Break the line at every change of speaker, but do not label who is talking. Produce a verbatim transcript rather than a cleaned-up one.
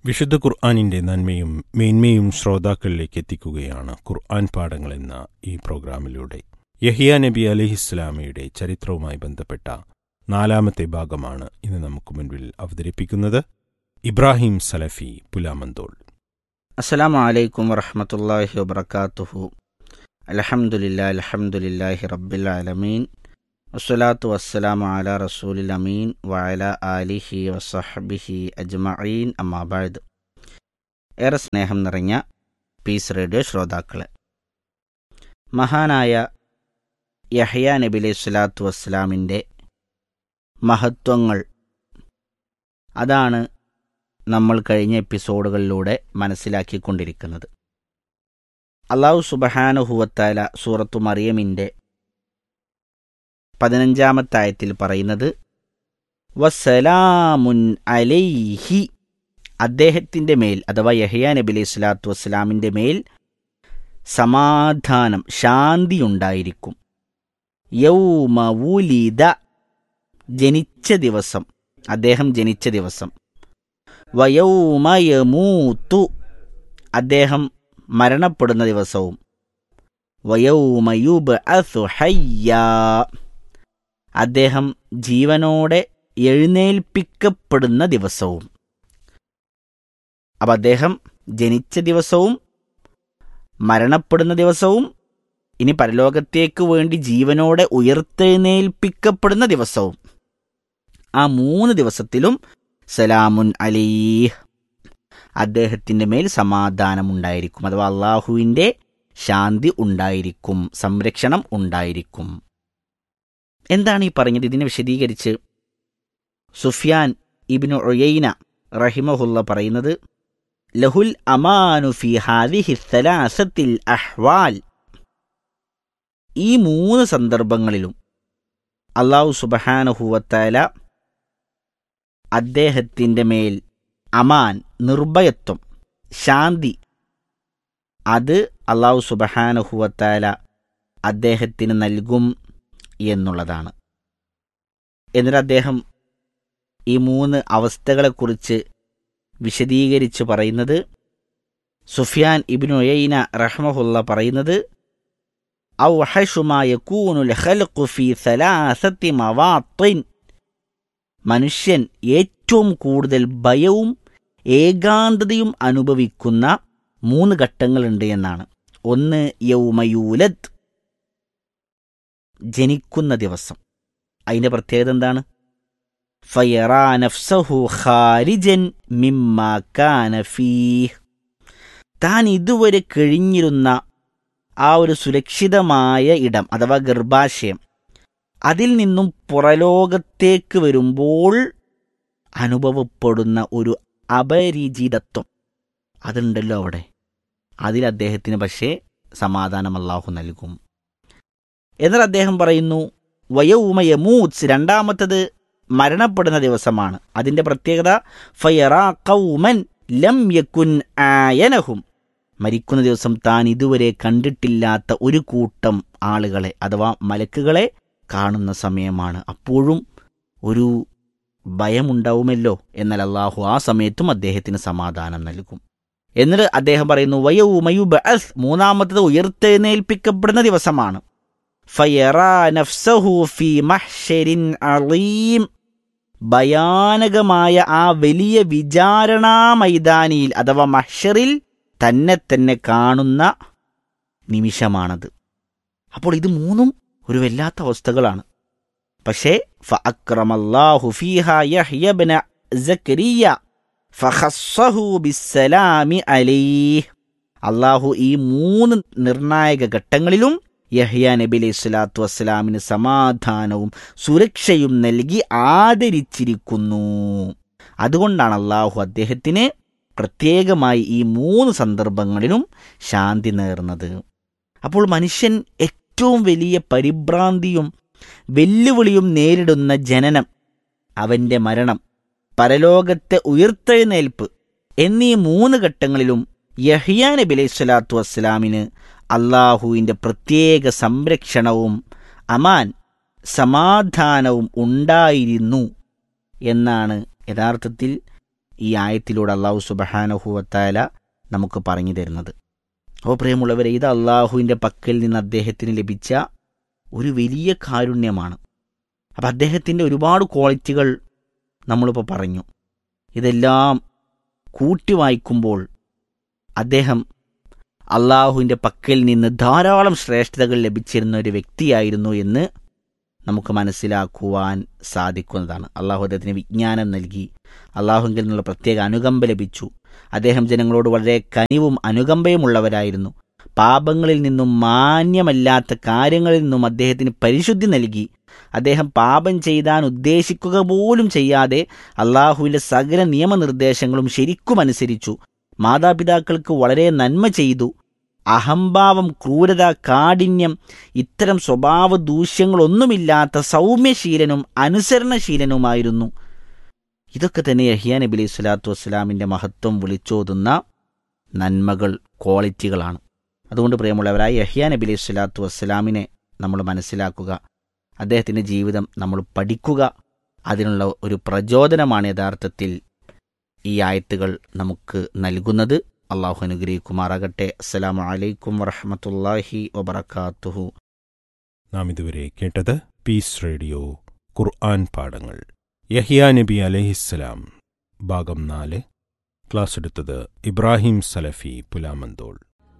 വിശുദ്ധ ഖുർആനിൻ്റെ നന്മയും മേന്മയും ശ്രോതാക്കളിലേക്ക് എത്തിക്കുകയാണ് ഖുർആൻ പാഠങ്ങൾ എന്ന ഈ പ്രോഗ്രാമിലൂടെ. യഹ്യാ നബി അലൈഹിസ്സലാമയുടെ ചരിത്രവുമായി ബന്ധപ്പെട്ട നാലാമത്തെ ഭാഗമാണ് ഇന്ന് നമുക്ക് മുൻപിൽ അവതരിപ്പിക്കുന്നത്. ഇബ്രാഹിം സലഫി പുലാമന്തോൾ.
അസ്സലാമു അലൈക്കും വറഹ്മത്തുള്ളാഹി വബറകാതുഹു. അൽഹംദുലില്ലാഹി അൽഹംദുലില്ലാഹി റബ്ബിൽ ആലമീൻ വസ്സലാത്തു വസ്സലാമു അലാ റസൂലിൽ അമീൻ വഅലാ ആലിഹി വസഹ്ബിഹി അജ്മഈൻ. അമ്മാ ബഅദ്. ഏറെ സ്നേഹം നിറഞ്ഞ പീസ് റേഡിയോ ശ്രോതാക്കളെ, മഹാനായ യഹ്യാ നബി അലൈഹി സ്വലാത്തു വസ്സലാമിൻ്റെ മഹത്വങ്ങൾ, അതാണ് നമ്മൾ കഴിഞ്ഞ എപ്പിസോഡുകളിലൂടെ മനസ്സിലാക്കിക്കൊണ്ടിരിക്കുന്നത്. അല്ലാഹു സുബ്ഹാനഹു വ തആല സൂറത്തു മറിയമിൻ്റെ പതിനഞ്ചാമത്തെ ആയത്തിൽ പറയുന്നത് വസ്സലാമുൻ അലൈഹി, അദ്ദേഹത്തിൻ്റെ മേൽ അഥവാ യഹ്യാ നബി അലൈഹി സ്വലാത്തു വസ്സലാമിൻ്റെ മേൽ സമാധാനം, ശാന്തിയുണ്ടായിരിക്കും. യൗമ വുലിദ, ജനിച്ച ദിവസം, അദ്ദേഹം ജനിച്ച ദിവസം. വയൗമ യമൂതു, അദ്ദേഹം മരണപ്പെടുന്ന ദിവസവും. വയൗമ യുബ്അസു ഹയ്യാ, അദ്ദേഹം ജീവനോടെ എഴുന്നേൽപ്പിക്കപ്പെടുന്ന ദിവസവും. അപ്പം അദ്ദേഹം ജനിച്ച ദിവസവും മരണപ്പെടുന്ന ദിവസവും ഇനി പരലോകത്തേക്ക് വേണ്ടി ജീവനോടെ ഉയർത്തെഴുന്നേൽപ്പിക്കപ്പെടുന്ന ദിവസവും, ആ മൂന്ന് ദിവസത്തിലും സലാമുൻ അലൈഹ്, അദ്ദേഹത്തിൻ്റെ മേൽ സമാധാനമുണ്ടായിരിക്കും, അഥവാ അള്ളാഹുവിൻ്റെ ശാന്തി ഉണ്ടായിരിക്കും, സംരക്ഷണം ഉണ്ടായിരിക്കും. എന്താണ് ഈ പറഞ്ഞത്? ഇതിനെ വിശദീകരിച്ച് സുഫ്യാൻ ഇബ്നു ഉയൈന റഹിമഹുല്ല പറയുന്നത്, ലഹുൽ അമാനു ഫി ഹാദിഹി സലാസത്തിൽ അഹ്വാൽ, ഈ മൂന്ന് സന്ദർഭങ്ങളിലും അല്ലാഹു സുബ്ഹാനഹു വ തആല അദ്ദേഹത്തിൻ്റെ മേൽ അമാൻ, നിർഭയത്വം, ശാന്തി, അത് അല്ലാഹു സുബ്ഹാനഹു വ തആല അദ്ദേഹത്തിന് നൽകും എന്നുള്ളതാണ്. എന്നിട്ട് അദ്ദേഹം ഈ മൂന്ന് അവസ്ഥകളെക്കുറിച്ച് വിശദീകരിച്ച് പറയുന്നത്, സുഫ്യാൻ ഇബ്നു ഉയൈന റഹ്മഹുല്ല പറയുന്നത്, ഔഹശു മാ യകൂനുൽ ഖൽഖു ഫീ സലാസത്തി മവാത്തിൻ, മനുഷ്യൻ ഏറ്റവും കൂടുതൽ ഭയവും ഏകാന്തതയും അനുഭവിക്കുന്ന മൂന്ന് ഘട്ടങ്ങളുണ്ട് എന്നാണ്. ഒന്ന് യൗമയൂലദ്, ജനിക്കുന്ന ദിവസം. അതിൻ്റെ പ്രത്യേകത എന്താണ്? ഫയറാ നഫ്സഹു ഖാരിജൻ മിമ്മാ കാന ഫീഹ്, താൻ ഇതുവരെ കഴിഞ്ഞിരുന്ന ആ ഒരു സുരക്ഷിതമായ ഇടം അഥവാ ഗർഭാശയം, അതിൽ നിന്നും പുറലോകത്തേക്ക് വരുമ്പോൾ അനുഭവപ്പെടുന്ന ഒരു അപരിചിതത്വം അതുണ്ടല്ലോ അവിടെ, അതിൽ അദ്ദേഹത്തിന് പക്ഷേ സമാധാനം അല്ലാഹു നൽകും. എന്നാൽ അദ്ദേഹം പറയുന്നു വയൗമ യമൂത്ത്, രണ്ടാമത്തത് മരണപ്പെടുന്ന ദിവസമാണ്. അതിൻ്റെ പ്രത്യേകത ഫയറാ ഖൗമൻ ലം യകുൻ ആയനഹും, മരിക്കുന്ന ദിവസം താൻ ഇതുവരെ കണ്ടിട്ടില്ലാത്ത ഒരു കൂട്ടം ആളുകളെ അഥവാ മലക്കുകളെ കാണുന്ന സമയമാണ്. അപ്പോഴും ഒരു ഭയമുണ്ടാവുമല്ലോ, എന്നാൽ അല്ലാഹു ആ സമയത്തും അദ്ദേഹത്തിന് സമാധാനം നൽകും. എന്നിട്ട് അദ്ദേഹം പറയുന്നു വയൗമ യുബ്അസ്, മൂന്നാമത്തത് ഉയർത്തെഴുന്നേൽപ്പിക്കപ്പെടുന്ന ദിവസമാണ്. ഫയറാ നഫ്സഹു ഫീ മഹ്ശരിൻ അളീം, ഭയാനകമായ ആ വലിയ വിചാരണാ മൈതാനിയിൽ അഥവാ മഹ്ശറിൽ തന്നെ തന്നെ കാണുന്ന നിമിഷമാണത്. അപ്പോൾ ഇത് മൂന്നും ഒരു വല്ലാത്ത അവസ്ഥകളാണ്. പക്ഷേ ഫഅക്രമല്ലാഹു ഫീഹാ യഹ്യ ഇബ്ന സക്കരിയ ഫഖസ്സഹു ബിസ്സലാമി അലൈഹി, അല്ലാഹു ഈ മൂന്ന് നിർണായക ഘട്ടങ്ങളിലും യഹ്യാ നബി അലൈഹി സ്വലാത്തു വസ്സലാമിന് സമാധാനവും സുരക്ഷയും നൽകി ആദരിച്ചിരിക്കുന്നു. അതുകൊണ്ടാണ് അല്ലാഹു അദ്ദേഹത്തിന് പ്രത്യേകമായി ഈ മൂന്ന് സന്ദർഭങ്ങളിലും ശാന്തി നേർന്നത്. അപ്പോൾ മനുഷ്യൻ ഏറ്റവും വലിയ പരിഭ്രാന്തിയും വെല്ലുവിളിയും നേരിടുന്ന ജനനം, അവൻ്റെ മരണം, പരലോകത്തെ ഉയർത്തെഴുന്നേൽപ്പ് എന്നീ മൂന്ന് ഘട്ടങ്ങളിലും യഹ്യാ നബി അലൈഹി സ്വലാത്തു വസ്സലാമിന് അള്ളാഹുവിൻ്റെ പ്രത്യേക സംരക്ഷണവും അമാൻ, സമാധാനവും ഉണ്ടായിരുന്നു എന്നാണ് യഥാർത്ഥത്തിൽ ഈ ആയത്തിലൂടെ അള്ളാഹു സുബ്ഹാനഹു വ തആല നമുക്ക് പറഞ്ഞു തരുന്നത്. അപ്പോൾ പ്രിയമുള്ളവരെ, ഇത് അള്ളാഹുവിൻ്റെ പക്കൽ നിന്ന് അദ്ദേഹത്തിന് ലഭിച്ച ഒരു വലിയ കാരുണ്യമാണ്. അപ്പം അദ്ദേഹത്തിൻ്റെ ഒരുപാട് ക്വാളിറ്റികൾ നമ്മളിപ്പോൾ പറഞ്ഞു. ഇതെല്ലാം കൂട്ടി വായിക്കുമ്പോൾ അദ്ദേഹം അള്ളാഹുവിൻ്റെ പക്കൽ നിന്ന് ധാരാളം ശ്രേഷ്ഠതകൾ ലഭിച്ചിരുന്ന ഒരു വ്യക്തിയായിരുന്നു എന്ന് നമുക്ക് മനസ്സിലാക്കുവാൻ സാധിക്കുന്നതാണ്. അള്ളാഹു അദ്ദേഹത്തിന് വിജ്ഞാനം നൽകി, അള്ളാഹുവിൽ നിന്നുള്ള പ്രത്യേക അനുകമ്പ ലഭിച്ചു. അദ്ദേഹം ജനങ്ങളോട് വളരെ കനിവും അനുകമ്പയും ഉള്ളവരായിരുന്നു. പാപങ്ങളിൽ നിന്നും മാന്യമല്ലാത്ത കാര്യങ്ങളിൽ നിന്നും അദ്ദേഹത്തിന് പരിശുദ്ധി നൽകി. അദ്ദേഹം പാപം ചെയ്താൻ ഉദ്ദേശിക്കുക പോലും ചെയ്യാതെ അള്ളാഹുവിൻ്റെ സകല നിയമനിർദ്ദേശങ്ങളും ശരിക്കും അനുസരിച്ചു. മാതാപിതാക്കൾക്ക് വളരെ നന്മ ചെയ്തു. അഹംഭാവം, ക്രൂരത, കാഠിന്യം, ഇത്തരം സ്വഭാവ ദൂഷ്യങ്ങളൊന്നുമില്ലാത്ത സൗമ്യശീലനും അനുസരണശീലനുമായിരുന്നു. ഇതൊക്കെ തന്നെ യഹ്യാ നബി അലൈഹി സ്വലാത്തു വസ്സലാമിൻ്റെ മഹത്വം വിളിച്ചോതുന്ന നന്മകൾ, ക്വാളിറ്റികളാണ്. അതുകൊണ്ട് പ്രിയമുള്ളവരായ യഹ്യാ നബി അലൈഹി സ്വലാത്തു വസ്സലാമിനെ നമ്മൾ മനസ്സിലാക്കുക, അദ്ദേഹത്തിൻ്റെ ജീവിതം നമ്മൾ പഠിക്കുക. അതിനുള്ള ഒരു പ്രചോദനമാണ് യഥാർത്ഥത്തിൽ ഈ ആയത്തുകൾ നമുക്ക് നൽകുന്നത്. അള്ളാഹു അനുഗ്രഹിക്കുമാറാകട്ടെ. അസ്സലാമു അലൈക്കും വറഹ്മത്തുള്ളാഹി വബറകാതുഹു.
നാം ഇതുവരെ കേട്ടത് പീസ് റേഡിയോ ഖുർആൻ പാഠങ്ങൾ, യഹ്യാ നബി അലൈഹിസ്സലാം, ഭാഗം നാല്. ക്ലാസ് എടുത്തത് ഇബ്രാഹിം സലഫി പുലാമന്തോൾ.